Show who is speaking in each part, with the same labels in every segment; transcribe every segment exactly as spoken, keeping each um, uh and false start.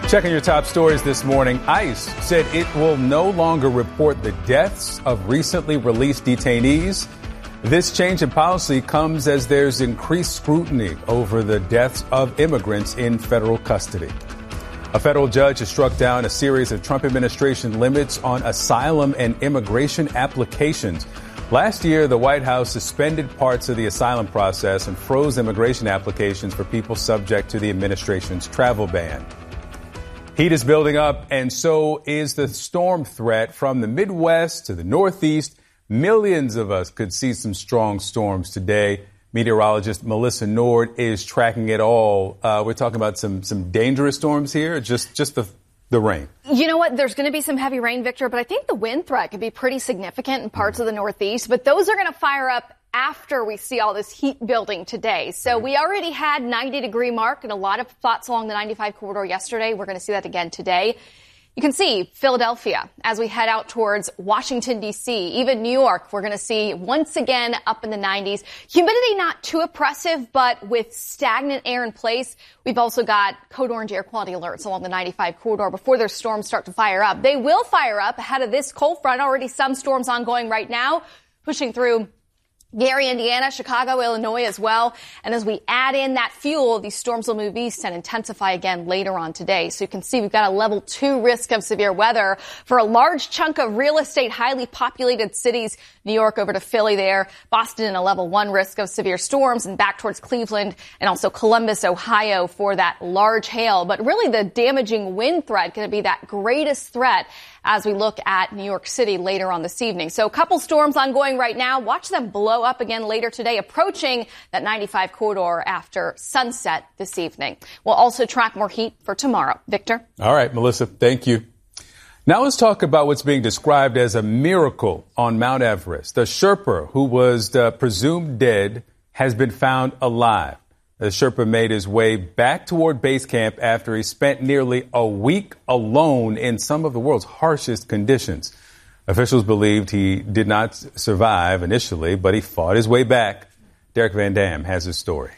Speaker 1: Checking your top stories this morning, ICE said it will no longer report the deaths of recently released detainees. This change in policy comes as there's increased scrutiny over the deaths of immigrants in federal custody. A federal judge has struck down a series of Trump administration limits on asylum and immigration applications. Last year, the White House suspended parts of the asylum process and froze immigration applications for people subject to the administration's travel ban. Heat is building up, and so is the storm threat from the Midwest to the Northeast. Millions of us could see some strong storms today. Meteorologist Melissa Nord is tracking it all. Uh, we're talking about some some dangerous storms here, just just the the rain.
Speaker 2: You know what? There's going to be some heavy rain, Victor, but I think the wind threat could be pretty significant in parts of the Northeast. But those are going to fire up after we see all this heat building today. So we already had ninety degree mark in a lot of spots along the ninety-five corridor yesterday. We're going to see that again today. You can see Philadelphia as we head out towards Washington, D C, even New York. We're going to see once again up in the nineties. Humidity not too oppressive, but with stagnant air in place. We've also got code orange air quality alerts along the ninety-five corridor before their storms start to fire up. They will fire up ahead of this cold front. Already some storms ongoing right now, pushing through Gary, Indiana, Chicago, Illinois as well. And as we add in that fuel, these storms will move east and intensify again later on today. So you can see we've got a level two risk of severe weather for a large chunk of real estate, highly populated cities. New York over to Philly there. Boston in a level one risk of severe storms and back towards Cleveland and also Columbus, Ohio for that large hail. But really the damaging wind threat going to be that greatest threat as we look at New York City later on this evening. So a couple storms ongoing right now. Watch them blow up again later today, approaching that ninety-five corridor after sunset this evening. We'll also track more heat for tomorrow. Victor?
Speaker 1: All right, Melissa, thank you. Now let's talk about what's being described as a miracle on Mount Everest. The Sherpa, who was uh, presumed dead, has been found alive. The Sherpa made his way back toward base camp after he spent nearly a week alone in some of the world's harshest conditions. Officials believed he did not survive initially, but he fought his way back. Derek Van Dam has his story.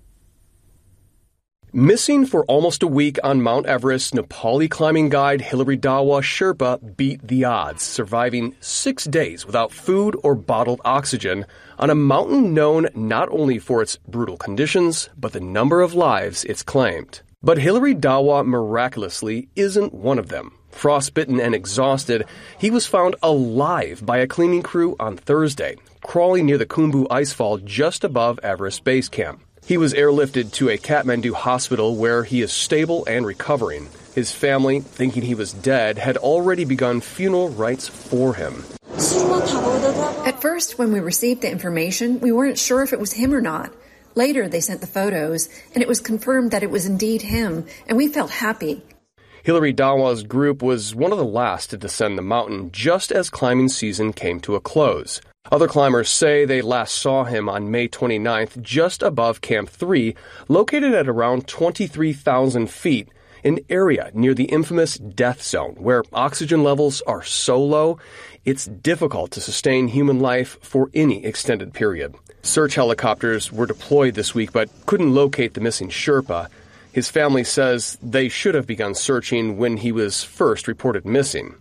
Speaker 3: Missing for almost a week on Mount Everest, Nepali climbing guide Hilary Dawa Sherpa beat the odds, surviving six days without food or bottled oxygen on a mountain known not only for its brutal conditions, but the number of lives it's claimed. But Hilary Dawa miraculously isn't one of them. Frostbitten and exhausted, he was found alive by a cleaning crew on Thursday, crawling near the Khumbu icefall just above Everest Base Camp. He was airlifted to a Kathmandu hospital where he is stable and recovering. His family, thinking he was dead, had already begun funeral rites for him.
Speaker 4: At first, when we received the information, we weren't sure if it was him or not. Later, they sent the photos, and it was confirmed that it was indeed him, and we felt happy.
Speaker 3: Hilary Dawa's group was one of the last to descend the mountain just as climbing season came to a close. Other climbers say they last saw him on May twenty-ninth just above Camp three, located at around twenty-three thousand feet, an area near the infamous death zone where oxygen levels are so low it's difficult to sustain human life for any extended period. Search helicopters were deployed this week but couldn't locate the missing Sherpa. His family says they should have begun searching when he was first reported missing.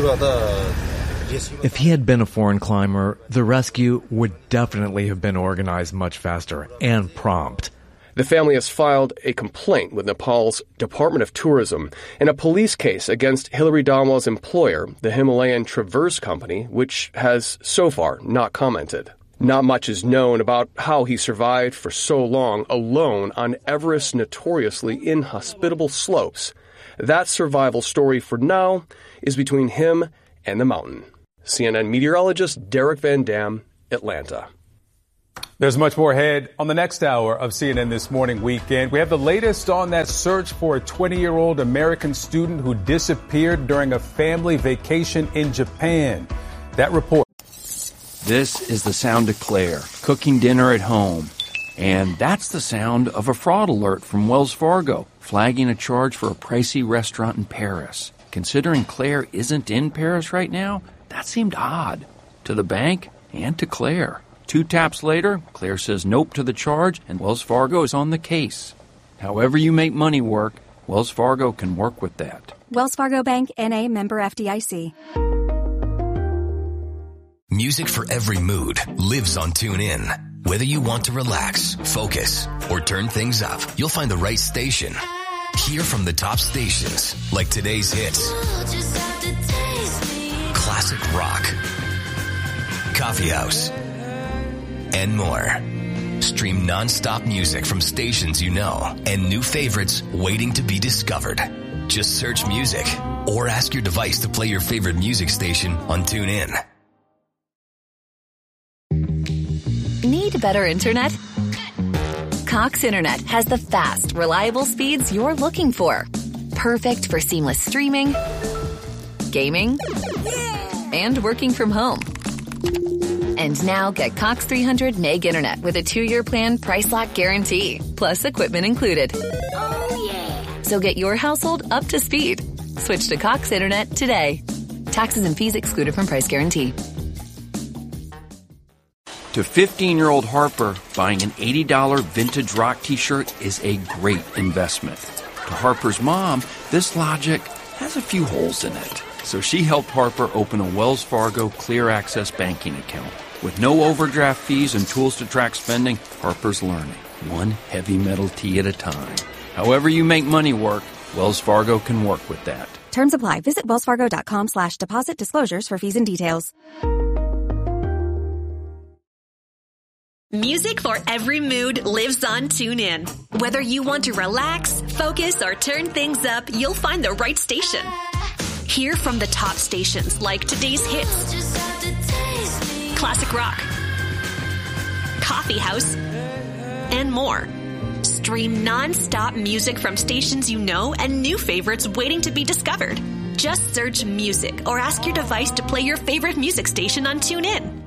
Speaker 5: If he had been a foreign climber, the rescue would definitely have been organized much faster and prompt.
Speaker 3: The family has filed a complaint with Nepal's Department of Tourism and a police case against Hilary Dawa's employer, the Himalayan Traverse Company, which has so far not commented. Not much is known about how he survived for so long alone on Everest's notoriously inhospitable slopes. That survival story for now is between him and the mountain. C N N meteorologist Derek Van Dam, Atlanta.
Speaker 1: There's much more ahead on the next hour of C N N This Morning Weekend. We have the latest on that search for a twenty-year-old American student who disappeared during a family vacation in Japan. That report.
Speaker 6: This is the sound of Claire cooking dinner at home. And that's the sound of a fraud alert from Wells Fargo, flagging a charge for a pricey restaurant in Paris. Considering Claire isn't in Paris right now, that seemed odd to the bank and to Claire. Two taps later, Claire says nope to the charge, and Wells Fargo is on the case. However you make money work, Wells Fargo can work with that.
Speaker 7: Wells Fargo Bank, N A, member F D I C.
Speaker 8: Music for every mood lives on TuneIn. Whether you want to relax, focus, or turn things up, you'll find the right station. Hear from the top stations, like today's hits, classic rock, coffee house, and more. Stream non-stop music from stations you know and new favorites waiting to be discovered. Just search music or ask your device to play your favorite music station on TuneIn.
Speaker 9: Need better internet? Cox Internet has the fast, reliable speeds you're looking for. Perfect for seamless streaming, gaming, and working from home. And now get Cox three hundred meg internet with a two-year plan price lock guarantee, plus equipment included. Oh, yeah. So get your household up to speed. Switch to Cox Internet today. Taxes and fees excluded from price guarantee.
Speaker 6: To fifteen-year-old Harper, buying an eighty dollars vintage rock t-shirt is a great investment. To Harper's mom, this logic has a few holes in it. So she helped Harper open a Wells Fargo Clear Access banking account. With no overdraft fees and tools to track spending, Harper's learning, one heavy metal tee at a time. However you make money work, Wells Fargo can work with that.
Speaker 7: Terms apply. Visit wellsfargo.com slash deposit disclosures for fees and details.
Speaker 10: Music for every mood lives on TuneIn. Whether you want to relax, focus, or turn things up, you'll find the right station. Hear from the top stations like today's hits, classic rock, coffee house, and more. Stream non-stop music from stations you know and new favorites waiting to be discovered. Just search music or ask your device to play your favorite music station on TuneIn.